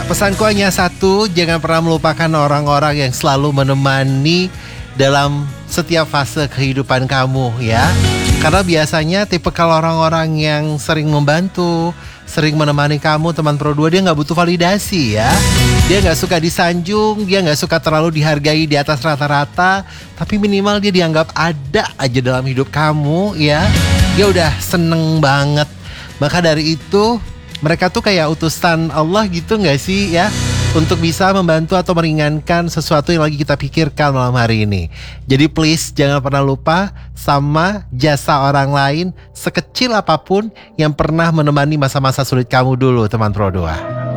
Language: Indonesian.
Pesanku hanya satu, jangan pernah melupakan orang-orang yang selalu menemani dalam setiap fase kehidupan kamu ya. Karena biasanya tipikal orang-orang yang sering membantu, sering menemani kamu teman Pro 2, dia gak butuh validasi ya. Dia gak suka disanjung, dia gak suka terlalu dihargai di atas rata-rata, tapi minimal dia dianggap ada aja dalam hidup kamu ya. Dia udah seneng banget. Maka dari itu mereka tuh kayak utusan Allah gitu gak sih ya, untuk bisa membantu atau meringankan sesuatu yang lagi kita pikirkan malam hari ini. Jadi please jangan pernah lupa sama jasa orang lain sekecil apapun yang pernah menemani masa-masa sulit kamu dulu teman Pro 2.